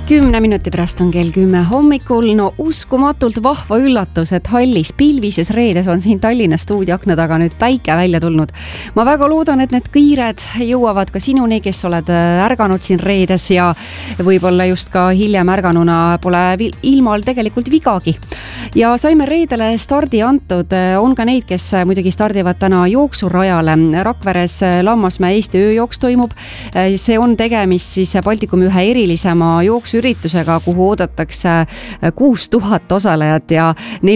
10 minuti pärast on kell 10 hommikul. No uskumatult vahva üllatus, et hallis pilvises reedes on siin Tallinna stuudioakna taga nüüd päike välja tulnud. Ma väga loodan, et need kiired jõuavad ka sinuni, kes oled ärganud siin reedes ja võib-olla just ka hiljem ärganuna pole ilmal tegelikult vigagi. Ja saime reedele stardi antud. On ka neid, kes muidugi stardivad täna jooksurajale. Rakveres Lammasmäe Eesti ööjooks toimub. See on tegemist siis Baltikumi ühe erilisema jooksuüritusega, kuhu oodatakse 6000 osalejat ja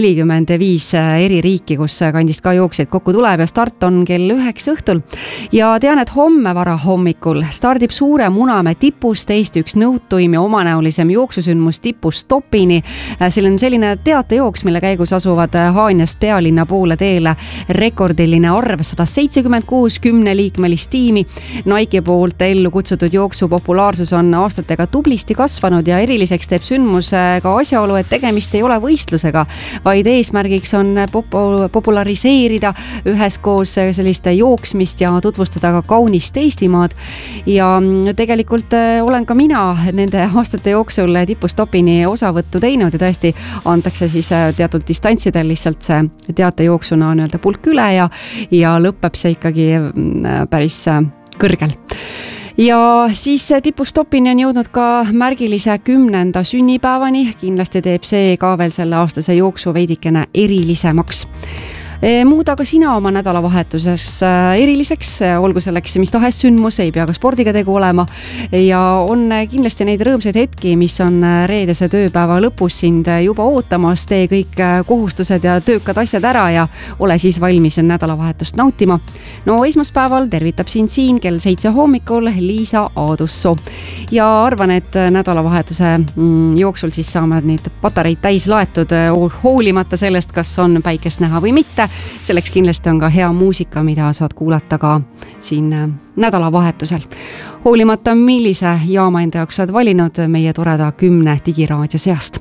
45 eri riiki, kus kandist ka jooksjaid kokku tuleb ja start on kell 9 õhtul. Ja tean, et homme vara hommikul stardib Suure Munamäe tipust Eesti üks nõutuim ja omanäolisem jooksusündmus tipust Topini. See on selline teatejooks, mille käigus asuvad Haanjast pealinna poole teele rekordiline arv 176 10-liikmelist tiimi. Nike poolt ellu kutsutud jooksu populaarsus on aastatega tublisti kasvanud ja eriliseks teeb sündmus ka asjaolu, et tegemist ei ole võistlusega, vaid eesmärgiks on populariseerida üheskoos sellist jooksmist ja tutvustada ka kaunist Eestimaad. Ja tegelikult olen ka mina nende aastate jooksul tipust Topini osavõttu teinud ja tõesti antakse siis teatud distantsidel lihtsalt see teatejooksuna nii-öelda pulk üle ja lõpeb see ikkagi päris kõrgel. Ja siis tipust Topini on jõudnud ka märgilise 10. sünnipäevani. Kindlasti teeb see ka veel selle aastase jooksu veidikene erilisemaks. Muuda ka sina oma nädalavahetuses eriliseks, olgu selleks mis tahes sündmus, ei pea ka spordiga tegu olema. Ja on kindlasti neid rõõmsaid hetki, mis on reedese tööpäeva lõpus sind juba ootamas. Tee kõik kohustused ja töökad asjad ära ja ole siis valmis nädalavahetust nautima. No esmaspäeval tervitab sind siin kell 7 hommikul Liisa Aadussoo. Ja arvan, et nädalavahetuse jooksul siis saame neid patareid täis laetud hoolimata sellest, kas on päikest näha või mitte. Selleks kindlasti on ka hea muusika, mida saad kuulata ka siin nädalavahetusel. Hoolimata millise jaama enda jaoks saad valinud meie toreda 10 digiraadio seast.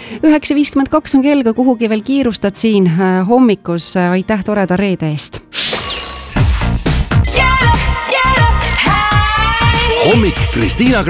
9.52 on kell, kui kuhugi veel kiirustad siin hommikus. Aitäh toreda reede eest. Hommik Kristiina